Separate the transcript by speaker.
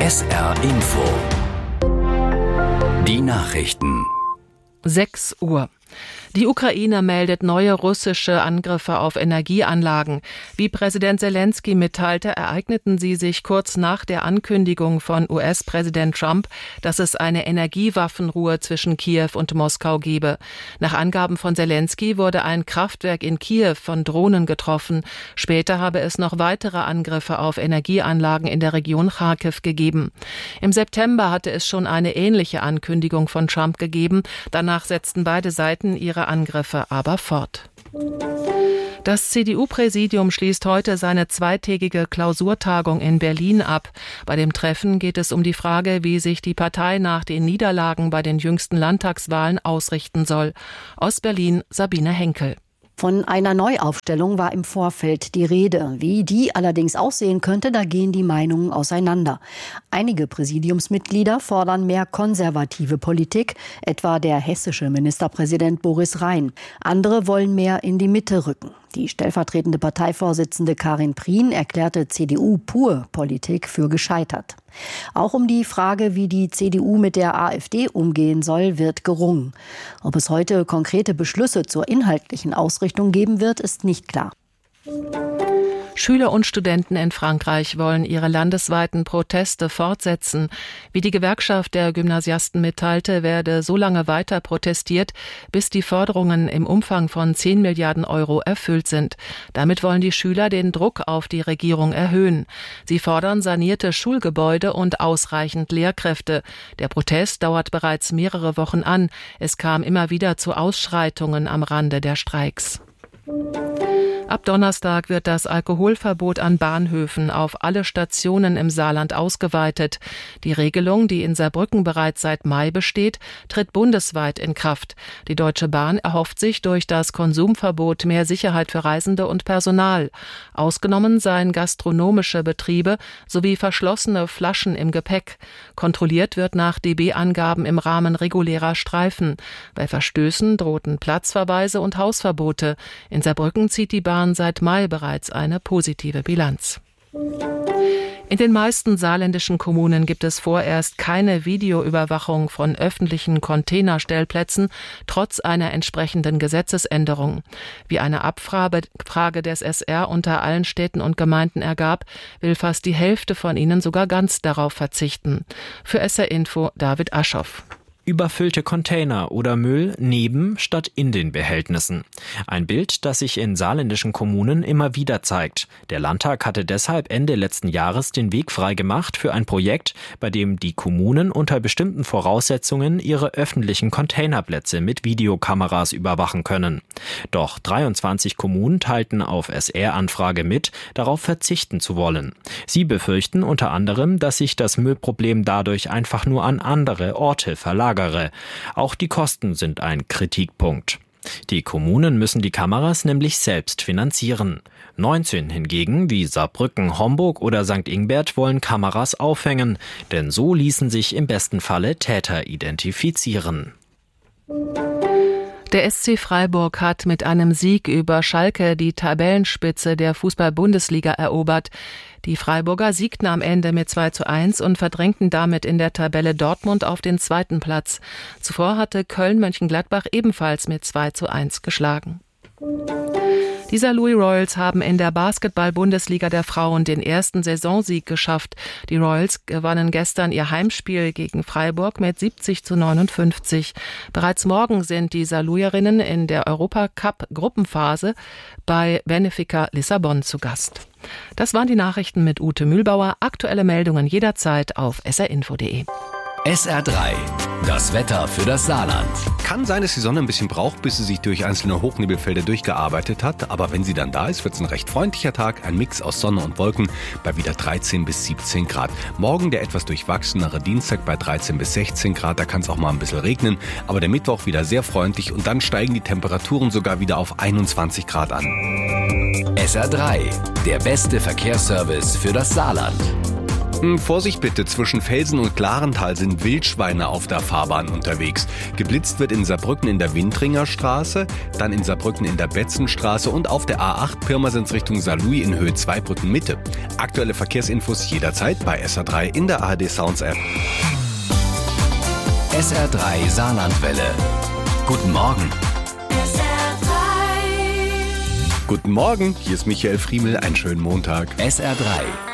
Speaker 1: SR Info. Die Nachrichten.
Speaker 2: 6 Uhr. Die Ukraine meldet neue russische Angriffe auf Energieanlagen. Wie Präsident Selenskyj mitteilte, ereigneten sie sich kurz nach der Ankündigung von US-Präsident Trump, dass es eine Energiewaffenruhe zwischen Kiew und Moskau gebe. Nach Angaben von Selenskyj wurde ein Kraftwerk in Kiew von Drohnen getroffen. Später habe es noch weitere Angriffe auf Energieanlagen in der Region Charkiw gegeben. Im September hatte es schon eine ähnliche Ankündigung von Trump gegeben. Danach setzten beide Seiten ihre Angriffe aber fort. Das CDU-Präsidium schließt heute seine zweitägige Klausurtagung in Berlin ab. Bei dem Treffen geht es um die Frage, wie sich die Partei nach den Niederlagen bei den jüngsten Landtagswahlen ausrichten soll. Aus Berlin Sabine Henkel.
Speaker 3: Von einer Neuaufstellung war im Vorfeld die Rede. Wie die allerdings aussehen könnte, da gehen die Meinungen auseinander. Einige Präsidiumsmitglieder fordern mehr konservative Politik, etwa der hessische Ministerpräsident Boris Rhein. Andere wollen mehr in die Mitte rücken. Die stellvertretende Parteivorsitzende Karin Prien erklärte CDU-Pur-Politik für gescheitert. Auch um die Frage, wie die CDU mit der AfD umgehen soll, wird gerungen. Ob es heute konkrete Beschlüsse zur inhaltlichen Ausrichtung geben wird, ist nicht klar.
Speaker 2: Schüler und Studenten in Frankreich wollen ihre landesweiten Proteste fortsetzen. Wie die Gewerkschaft der Gymnasiasten mitteilte, werde so lange weiter protestiert, bis die Forderungen im Umfang von 10 Milliarden Euro erfüllt sind. Damit wollen die Schüler den Druck auf die Regierung erhöhen. Sie fordern sanierte Schulgebäude und ausreichend Lehrkräfte. Der Protest dauert bereits mehrere Wochen an. Es kam immer wieder zu Ausschreitungen am Rande der Streiks. Ab Donnerstag wird das Alkoholverbot an Bahnhöfen auf alle Stationen im Saarland ausgeweitet. Die Regelung, die in Saarbrücken bereits seit Mai besteht, tritt bundesweit in Kraft. Die Deutsche Bahn erhofft sich durch das Konsumverbot mehr Sicherheit für Reisende und Personal. Ausgenommen seien gastronomische Betriebe sowie verschlossene Flaschen im Gepäck. Kontrolliert wird nach DB-Angaben im Rahmen regulärer Streifen. Bei Verstößen drohten Platzverweise und Hausverbote. In Saarbrücken zieht die Bahn seit Mai bereits eine positive Bilanz. In den meisten saarländischen Kommunen gibt es vorerst keine Videoüberwachung von öffentlichen Containerstellplätzen, trotz einer entsprechenden Gesetzesänderung. Wie eine Abfrage des SR unter allen Städten und Gemeinden ergab, will fast die Hälfte von ihnen sogar ganz darauf verzichten. Für SR Info David Aschoff.
Speaker 4: Überfüllte Container oder Müll neben statt in den Behältnissen. Ein Bild, das sich in saarländischen Kommunen immer wieder zeigt. Der Landtag hatte deshalb Ende letzten Jahres den Weg freigemacht für ein Projekt, bei dem die Kommunen unter bestimmten Voraussetzungen ihre öffentlichen Containerplätze mit Videokameras überwachen können. Doch 23 Kommunen teilten auf SR-Anfrage mit, darauf verzichten zu wollen. Sie befürchten unter anderem, dass sich das Müllproblem dadurch einfach nur an andere Orte verlagert. Auch die Kosten sind ein Kritikpunkt. Die Kommunen müssen die Kameras nämlich selbst finanzieren. 19 hingegen, wie Saarbrücken, Homburg oder St. Ingbert, wollen Kameras aufhängen, denn so ließen sich im besten Falle Täter identifizieren.
Speaker 2: Der SC Freiburg hat mit einem Sieg über Schalke die Tabellenspitze der Fußball-Bundesliga erobert. Die Freiburger siegten am Ende mit 2:1 und verdrängten damit in der Tabelle Dortmund auf den 2. Platz. Zuvor hatte Köln-Mönchengladbach ebenfalls mit 2:1 geschlagen. Die Saarlouis Royals haben in der Basketball-Bundesliga der Frauen den ersten Saisonsieg geschafft. Die Royals gewannen gestern ihr Heimspiel gegen Freiburg mit 70:59. Bereits morgen sind die Saarlouierinnen in der Europacup-Gruppenphase bei Benfica Lissabon zu Gast. Das waren die Nachrichten mit Ute Mühlbauer. Aktuelle Meldungen jederzeit auf srinfo.de.
Speaker 1: SR3, das Wetter für das Saarland.
Speaker 5: Kann sein, dass die Sonne ein bisschen braucht, bis sie sich durch einzelne Hochnebelfelder durchgearbeitet hat. Aber wenn sie dann da ist, wird es ein recht freundlicher Tag. Ein Mix aus Sonne und Wolken bei wieder 13 bis 17 Grad. Morgen der etwas durchwachsenere Dienstag bei 13 bis 16 Grad. Da kann es auch mal ein bisschen regnen. Aber der Mittwoch wieder sehr freundlich. Und dann steigen die Temperaturen sogar wieder auf 21 Grad an.
Speaker 1: SR3, der beste Verkehrsservice für das Saarland.
Speaker 5: Vorsicht bitte, zwischen Velsen und Klarental sind Wildschweine auf der Fahrbahn unterwegs. Geblitzt wird in Saarbrücken in der Windringer Straße, dann in Saarbrücken in der Betzenstraße und auf der A8 Pirmasens Richtung Saarlouis in Höhe Zweibrücken Mitte. Aktuelle Verkehrsinfos jederzeit bei SR3 in der ARD Sounds App.
Speaker 1: SR3 Saarlandwelle. Guten Morgen.
Speaker 5: Guten Morgen, hier ist Michael Friemel, einen schönen Montag.
Speaker 1: SR3